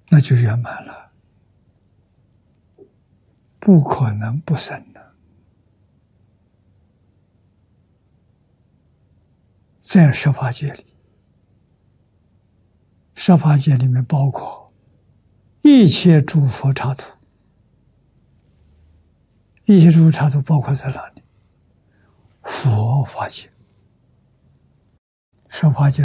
那就圆满了，不可能不生的。在十法界里，十法界里面包括一切诸佛刹土，一切诸佛刹土包括在哪里？佛法界、十法界